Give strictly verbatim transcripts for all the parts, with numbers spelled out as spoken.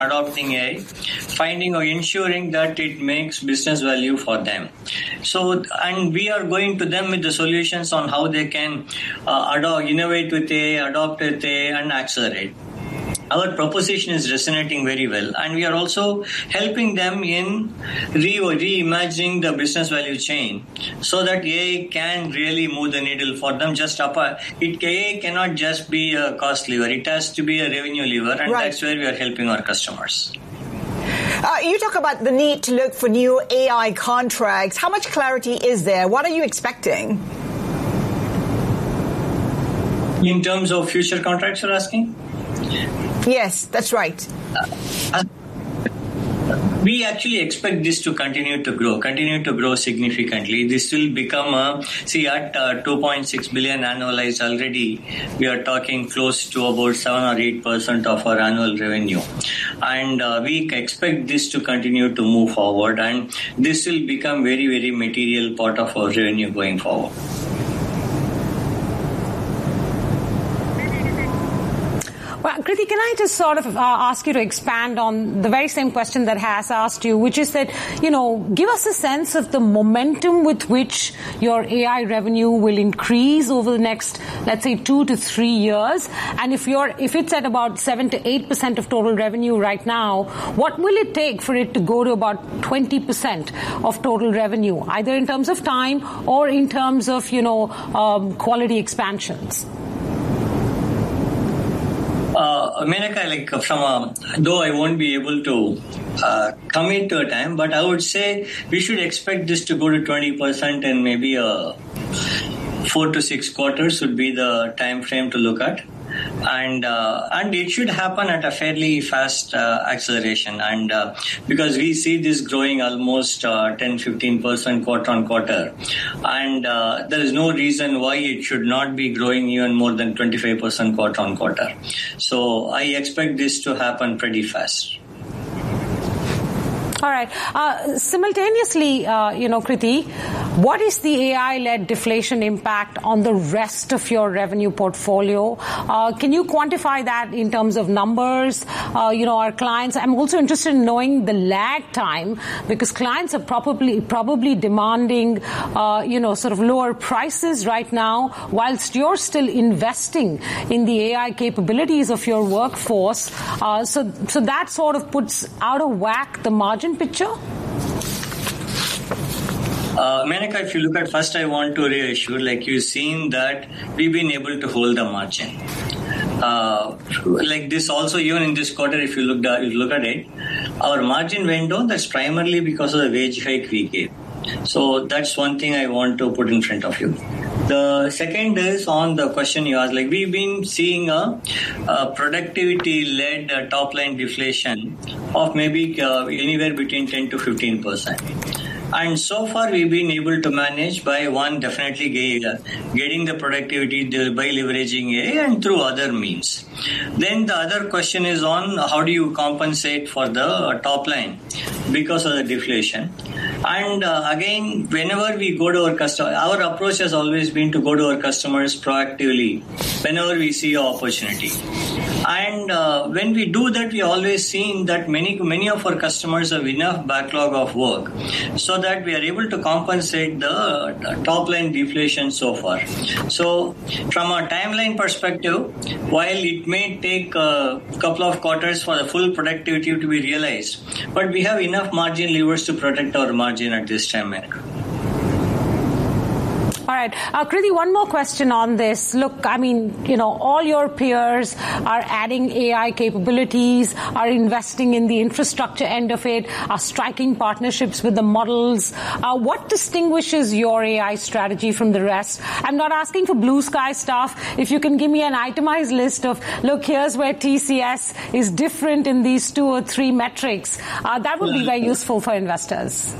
adopting A I, finding or ensuring that it makes business value for them. So, and we are going to them with the solutions on how they can uh, adopt, innovate with A I, adopt with A I, and accelerate. Our proposition is resonating very well, and we are also helping them in re- reimagining the business value chain so that A I can really move the needle for them. Just up, it A I cannot just be a cost lever; it has to be a revenue lever, and right. That's where we are helping our customers. Uh, you talk about the need to look for new A I contracts. How much clarity is there? What are you expecting? In terms of future contracts, you're asking? Yes, that's right. Uh, we actually expect this to continue to grow, continue to grow significantly. This will become a, see, at uh, two point six billion annualized already, we are talking close to about seven or eight percent of our annual revenue. And uh, we expect this to continue to move forward, and this will become very, very material part of our revenue going forward. Well, Krithi, can I just sort of uh, ask you to expand on the very same question that Has asked you, which is that, you know, give us a sense of the momentum with which your A I revenue will increase over the next, let's say, two to three years. And if you're, if it's at about seven to eight percent of total revenue right now, what will it take for it to go to about twenty percent of total revenue, either in terms of time or in terms of, you know, um, quality expansions? Uh, Menaka, like from a, though I won't be able to uh, commit to a time, but I would say we should expect this to go to twenty percent in maybe a four to six quarters would be the time frame to look at. And uh, and it should happen at a fairly fast uh, acceleration, and uh, because we see this growing almost uh, ten to fifteen percent quarter on quarter, and uh, there is no reason why it should not be growing even more than twenty-five percent quarter on quarter. So I expect this to happen pretty fast. All right. Uh, simultaneously, uh, you know, Krithi, what is the A I-led deflation impact on the rest of your revenue portfolio? Uh, can you quantify that in terms of numbers? Uh, you know, our clients, I'm also interested in knowing the lag time, because clients are probably probably demanding, uh, you know, sort of lower prices right now, whilst you're still investing in the A I capabilities of your workforce. Uh, so, so that sort of puts out of whack the margin picture? Uh, Menaka, if you look at first, I want to reassure, like you've seen that we've been able to hold the margin. Uh, like this also, even in this quarter, if you look, at, if you look at it, our margin went down. That's primarily because of the wage hike we gave. So that's one thing I want to put in front of you. The second is on the question you asked, like we've been seeing a, a productivity-led uh, top-line deflation of maybe uh, anywhere between ten to fifteen percent. And so far, we've been able to manage by one, definitely getting the productivity by leveraging A I and through other means. Then the other question is on how do you compensate for the top line because of the deflation. And uh, again, whenever we go to our customer, our approach has always been to go to our customers proactively whenever we see an opportunity. And uh, when we do that, we always seen that many many of our customers have enough backlog of work so that we are able to compensate the top line deflation so far. So from a timeline perspective, while it may take a couple of quarters for the full productivity to be realized, but we have enough margin levers to protect our margin at this time. All right. Uh, Krithi, one more question on this. Look, I mean, you know, all your peers are adding A I capabilities, are investing in the infrastructure end of it, are striking partnerships with the models. Uh, what distinguishes your A I strategy from the rest? I'm not asking for blue sky stuff. If you can give me an itemized list of, look, here's where T C S is different in these two or three metrics, uh, that would be very useful for investors.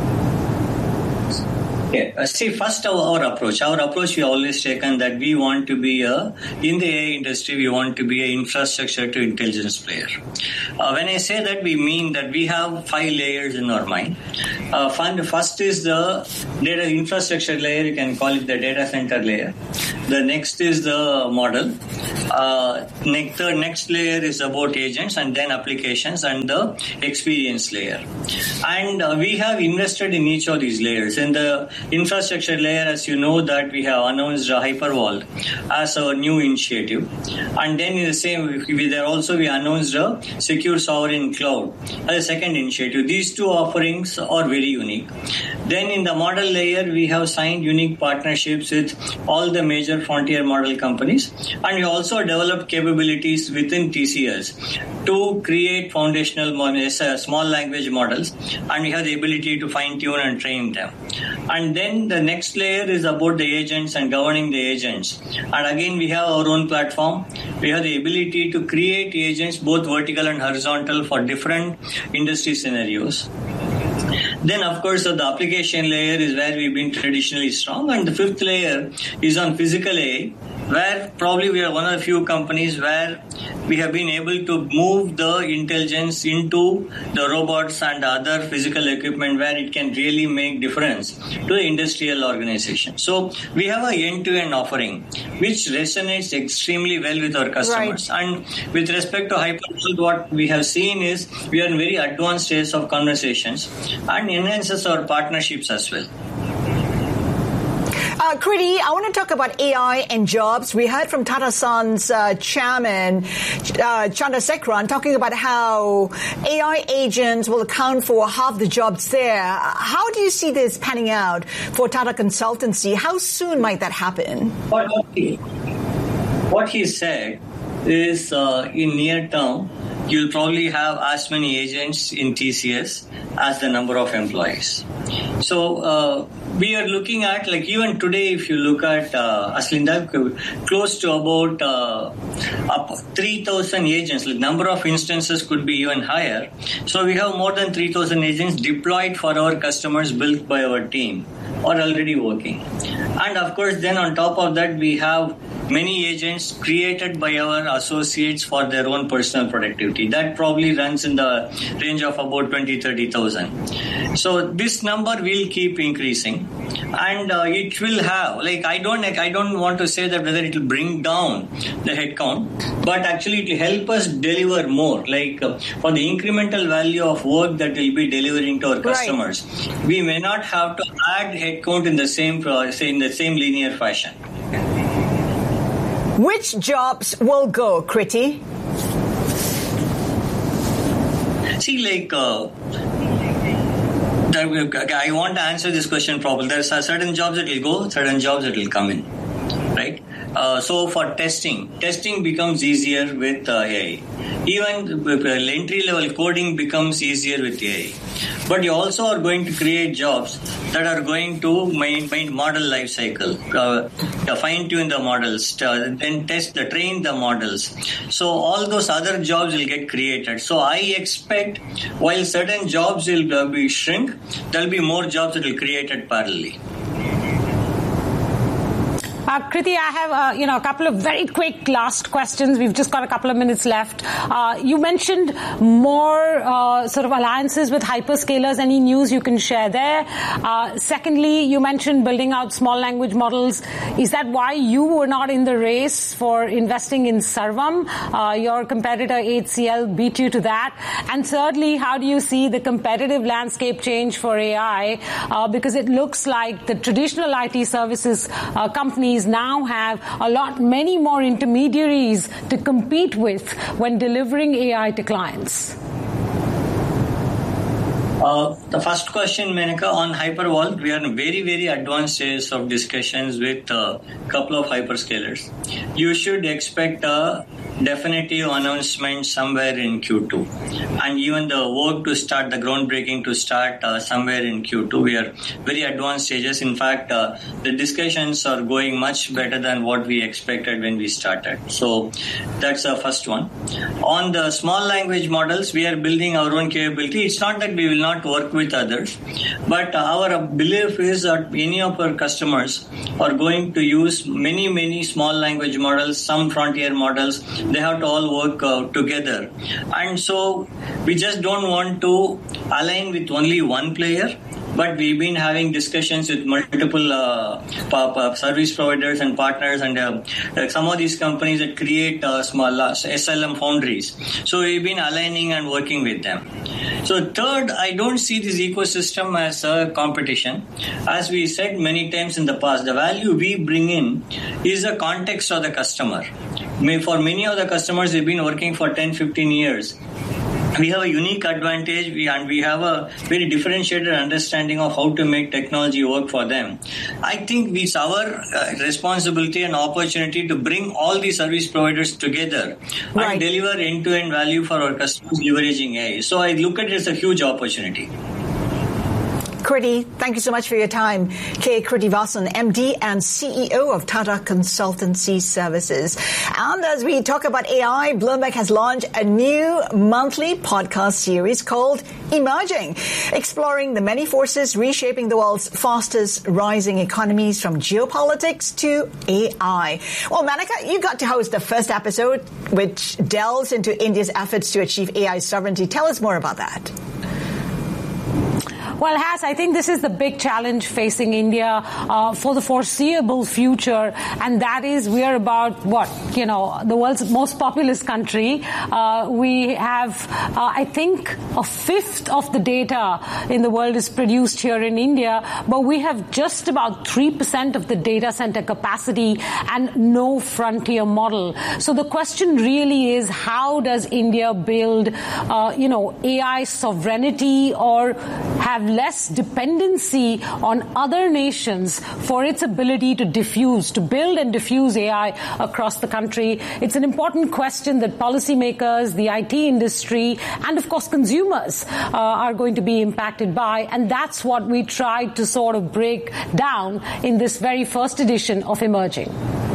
Okay. Uh, see, first our, our approach. Our approach, we always taken that we want to be a, in the A I industry, we want to be an infrastructure to intelligence player. Uh, when I say that, we mean that we have five layers in our mind. Uh, first is the data infrastructure layer, you can call it the data center layer. The next is the model. Uh, next, the next layer is about agents, and then applications, and the experience layer. And uh, we have invested in each of these layers. In the infrastructure layer, as you know, that we have announced HyperVault as our new initiative. And then in the same, we, there also we announced a Secure Sovereign Cloud as a second initiative. These two offerings are very unique. Then in the model layer, we have signed unique partnerships with all the major frontier model companies. And we also developed capabilities within T C S to create foundational small language models. And we have the ability to fine tune and train them. And then the next layer is about the agents and governing the agents. And again, we have our own platform. We have the ability to create agents, both vertical and horizontal, for different industry scenarios. Then, of course, the application layer is where we've been traditionally strong. And the fifth layer is on physical A I, where probably we are one of the few companies where we have been able to move the intelligence into the robots and other physical equipment where it can really make difference to the industrial organization. So we have a end-to-end offering which resonates extremely well with our customers. Right. And with respect to HyperVault, what we have seen is we are in very advanced stages of conversations and enhances our partnerships as well. Uh, Kriti, I want to talk about A I and jobs. We heard from Tata Sons uh, chairman uh, Chandrasekaran talking about how A I agents will account for half the jobs there. How do you see this panning out for Tata Consultancy? How soon might that happen? What he, what he said is uh, in near term, you'll probably have as many agents in T C S as the number of employees. So uh, we are looking at, like even today, if you look at uh, Aslinda, close to about uh, up three thousand agents. The number of instances could be even higher. So we have more than three thousand agents deployed for our customers, built by our team, or already working. And of course, then on top of that, we have many agents created by our associates for their own personal productivity. That probably runs in the range of about twenty, thirty thousand. So this number will keep increasing, and uh, it will have, like, I don't, I don't want to say that whether it will bring down the headcount, but actually it will help us deliver more. Like uh, for the incremental value of work that we'll be delivering to our customers, right, we may not have to add headcount in the same, uh, say in the same linear fashion. Which jobs will go, Kriti? See, like, uh, I want to answer this question properly. There are certain jobs that will go, certain jobs that will come in, right? Uh, so for testing, testing becomes easier with uh, A I. Even entry-level coding becomes easier with A I. But you also are going to create jobs that are going to main, main model life cycle, uh, fine-tune the models, uh, then test the train the models. So all those other jobs will get created. So I expect while certain jobs will uh, be shrink, there will be more jobs that will be created parallelly. Uh, Kriti, I have uh, you know a couple of very quick last questions. We've just got a couple of minutes left. Uh, you mentioned more uh, sort of alliances with hyperscalers. Any news you can share there? Uh, secondly, you mentioned building out small language models. Is that why you were not in the race for investing in Sarvam? Uh, your competitor H C L beat you to that. And thirdly, how do you see the competitive landscape change for A I? Uh, because it looks like the traditional I T services uh, companies now have a lot, many more intermediaries to compete with when delivering A I to clients. Uh, the first question, Menaka, on HyperVault, we are in very, very advanced stages of discussions with a couple of hyperscalers. You should expect a definitive announcement somewhere in Q two. And even the work to start, the groundbreaking to start uh, somewhere in Q two. We are very advanced stages. In fact, uh, the discussions are going much better than what we expected when we started. So that's the first one. On the small language models, we are building our own capability. It's not that we will not work with others, but our belief is that many of our customers are going to use many, many small language models, some frontier models. They have to all work uh, together. And so we just don't want to align with only one player. but we've been having discussions with multiple uh, service providers and partners, and uh, like some of these companies that create uh, small uh, S L M foundries. So we've been aligning and working with them. So third, I don't see this ecosystem as a competition. As we said many times in the past, the value we bring in is the context of the customer. For many of the customers, we've been working for ten, fifteen years. We have a unique advantage we, and we have a very differentiated understanding of how to make technology work for them. I think it's our uh, responsibility and opportunity to bring all these service providers together right. and deliver end-to-end value for our customers leveraging A I. So I look at it as a huge opportunity. Kriti, thank you so much for your time. K. Krithivasan, M D and C E O of Tata Consultancy Services. And as we talk about A I, Bloomberg has launched a new monthly podcast series called Emerging, exploring the many forces reshaping the world's fastest rising economies, from geopolitics to A I. Well, Maneka, you got to host the first episode, which delves into India's efforts to achieve A I sovereignty. Tell us more about that. Well, Has, I think this is the big challenge facing India uh, for the foreseeable future, and that is we are about, what, you know, the world's most populous country. Uh, we have, uh, I think, a fifth of the data in the world is produced here in India, but we have just about three percent of the data center capacity and no frontier model. So the question really is, how does India build, uh, you know, A I sovereignty, or have less dependency on other nations for its ability to diffuse, to build and diffuse A I across the country? It's an important question that policymakers, the I T industry, and of course consumers uh, are going to be impacted by, and that's what we tried to sort of break down in this very first edition of Emerging.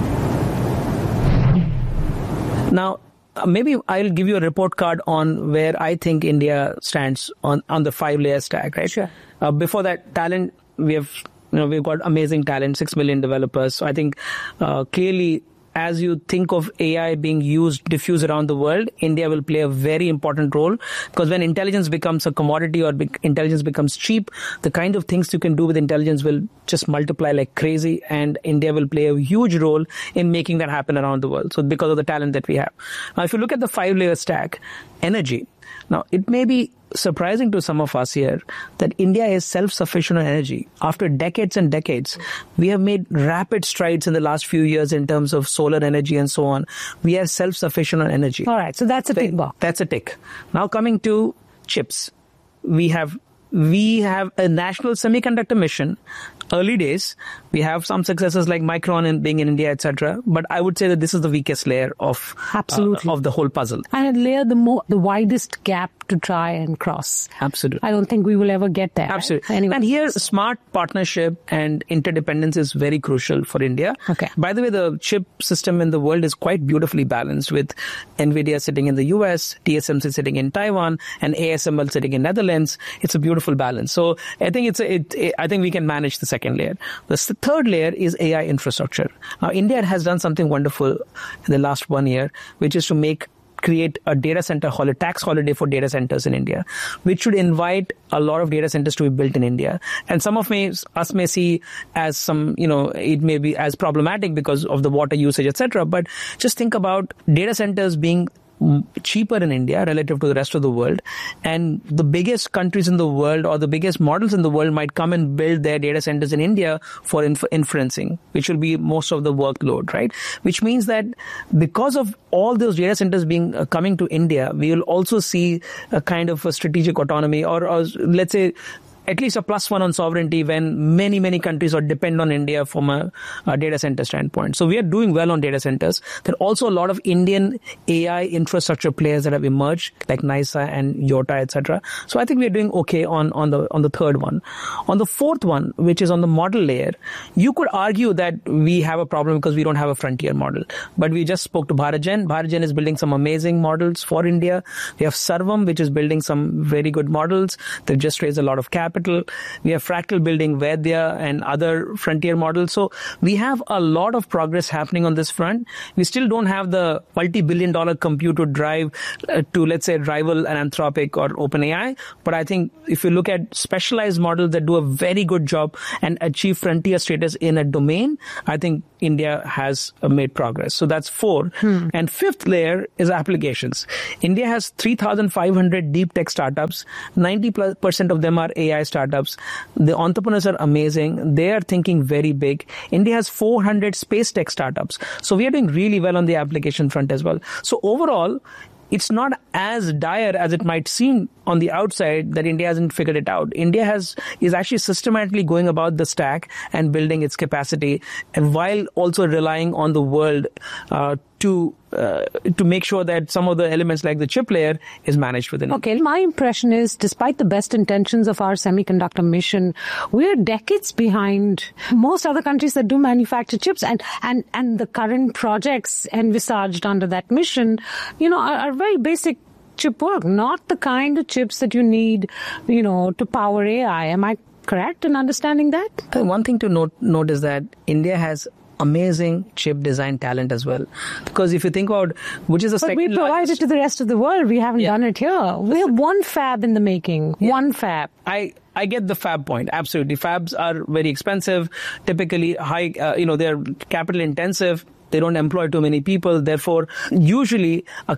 Now, Uh, maybe I'll give you a report card on where I think India stands on, on the five-layer stack, right? Sure. Uh, before that, talent, we have, you know, we've got amazing talent, six million developers. So I think uh, clearly, as you think of A I being used, diffused around the world, India will play a very important role, because when intelligence becomes a commodity or be- intelligence becomes cheap, the kind of things you can do with intelligence will just multiply like crazy, and India will play a huge role in making that happen around the world. So because of the talent that we have. Now, if you look at the five-layer stack, energy. Now, it may be surprising to some of us here that India is self-sufficient on energy. After decades and decades, we have made rapid strides in the last few years in terms of solar energy and so on. We are self-sufficient on energy. All right, so that's a tick box. That's a tick. Now coming to chips. We have we have a national semiconductor mission. Early days, we have some successes like Micron in being in India, et cetera. But I would say that this is the weakest layer of absolutely uh, of the whole puzzle, and a layer the more the widest gap to try and cross. Absolutely, I don't think we will ever get there. Absolutely. Anyway. And here, smart partnership and interdependence is very crucial for India. Okay. By the way, the chip system in the world is quite beautifully balanced, with NVIDIA sitting in the U S, T S M C sitting in Taiwan, and A S M L sitting in Netherlands. It's a beautiful balance. So I think it's a, it, it, I think we can manage the second layer. The third layer is A I infrastructure. Now, India has done something wonderful in the last one year, which is to make create a data center holiday, tax holiday for data centers in India, which should invite a lot of data centers to be built in India. And some of may, us may see as some, you know, it may be as problematic because of the water usage, et cetera. But just think about data centers being cheaper in India relative to the rest of the world, and the biggest countries in the world or the biggest models in the world might come and build their data centers in India for inf- inferencing, which will be most of the workload, right? Which means that because of all those data centers being uh, coming to India, we will also see a kind of a strategic autonomy, or, or let's say at least a plus one on sovereignty, when many, many countries are depend on India from a, a data center standpoint. So we are doing well on data centers. There are also a lot of Indian A I infrastructure players that have emerged, like NISA and Yota, et cetera. So I think we are doing okay on, on the on the third one. On the fourth one, which is on the model layer, you could argue that we have a problem because we don't have a frontier model. But we just spoke to BharatGen. BharatGen is building some amazing models for India. We have Sarvam, which is building some very good models. They've just raised a lot of capital. Capital, we have Fractal building Vaidya and other frontier models. So we have a lot of progress happening on this front. We still don't have the multi-billion dollar compute to drive uh, to, let's say, rival an Anthropic or OpenAI. But I think if you look at specialized models that do a very good job and achieve frontier status in a domain, I think India has uh, made progress. So that's four. Hmm. And fifth layer is applications. India has three thousand five hundred deep tech startups. ninety percent of them are A I startups. The entrepreneurs are amazing. They are thinking very big. India has four hundred space tech startups. So we are doing really well on the application front as well. So overall, it's not as dire as it might seem on the outside that India hasn't figured it out. India has is actually systematically going about the stack and building its capacity, and while also relying on the world uh, to uh, to make sure that some of the elements like the chip layer is managed within. Okay, my impression is, despite the best intentions of our semiconductor mission, we're decades behind most other countries that do manufacture chips, and and and the current projects envisaged under that mission, you know, are, are very basic chip work, not the kind of chips that you need, you know, to power A I. Am I correct in understanding that? Uh, one thing to note, note is that India has amazing chip design talent as well. Because if you think about which is the but second we provide largest, it to the rest of the world. We haven't yeah. done it here. We have one fab in the making. Yeah. One fab. I I get the fab point. Absolutely. Fabs are very expensive, typically high, uh, you know, they're capital intensive. They don't employ too many people. Therefore, usually a